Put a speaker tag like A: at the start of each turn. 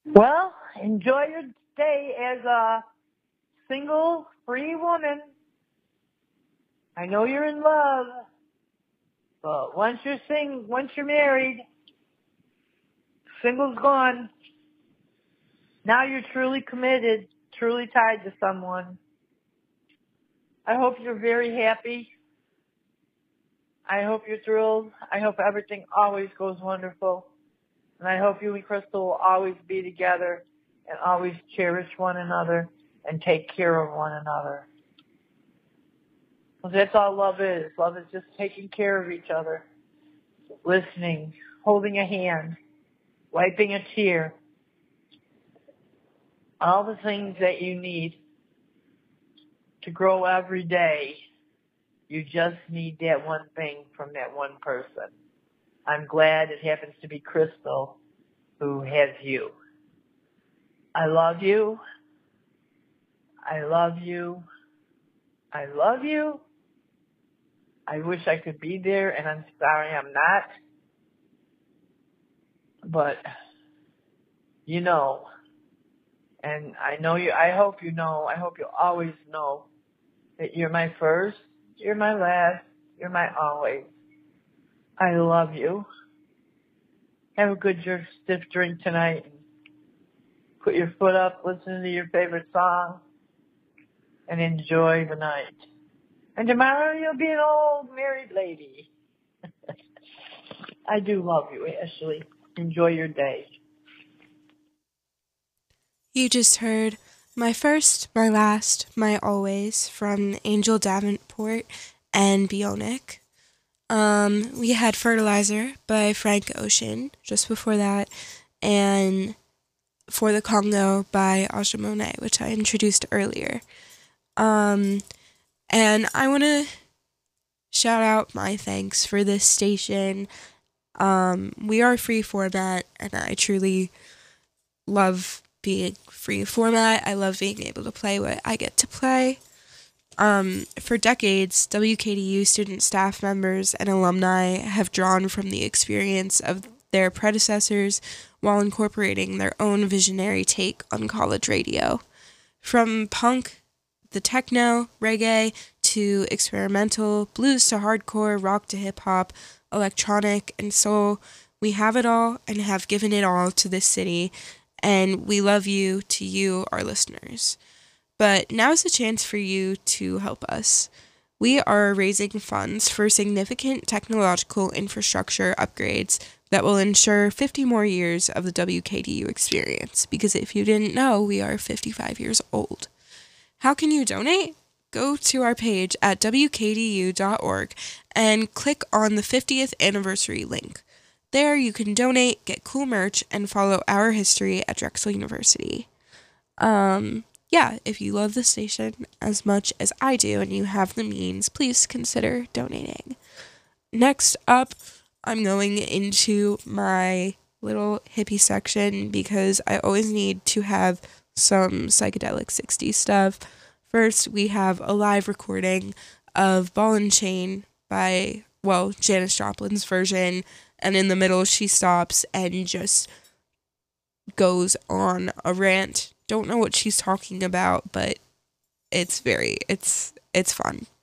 A: Well, enjoy your day as a single, free woman. I know you're in love, but once you're married, single's gone. Now you're truly committed, truly tied to someone. I hope you're very happy. I hope you're thrilled. I hope everything always goes wonderful. And I hope you and Crystal will always be together and always cherish one another and take care of one another. Because that's all love is. Love is just taking care of each other, listening, holding a hand, wiping a tear, all the things that you need to grow every day. You just need that one thing from that one person. I'm glad it happens to be Crystal who has you. I love you. I love you. I love you. I wish I could be there, and I'm sorry I'm not. But, you know, and I know you, I hope you know, I hope you always know that you're my first, you're my last, you're my always. I love you. Have a good stiff drink tonight. Put your foot up, listen to your favorite song, and enjoy the night. And tomorrow you'll be an old married lady. I do love you, Ashley. Enjoy your day.
B: You just heard My First, My Last, My Always from Angel Davenport and Bionic. We had Fertilizer by Frank Ocean just before that, and For the Congo by Aja Monet, which I introduced earlier. And I want to shout out my thanks for this station. We are free format, and I truly love being free format. I love being able to play what I get to play. For decades, WKDU student staff members and alumni have drawn from the experience of their predecessors while incorporating their own visionary take on college radio. From punk, the techno, reggae, to experimental, blues to hardcore, rock to hip-hop, electronic, and soul, we have it all and have given it all to this city, and we love you to you, our listeners. But now is a chance for you to help us. We are raising funds for significant technological infrastructure upgrades that will ensure 50 more years of the WKDU experience, because if you didn't know, we are 55 years old. How can you donate? Go to our page at wkdu.org and click on the 50th anniversary link. There you can donate, get cool merch, and follow our history at Drexel University. Yeah, if you love the station as much as I do and you have the means, please consider donating. Next up, I'm going into my little hippie section because I always need to have some psychedelic 60s stuff. First, we have a live recording of Ball and Chain by, Janis Joplin's version, and in the middle she stops and just goes on a rant. Don't know what she's talking about, but it's fun.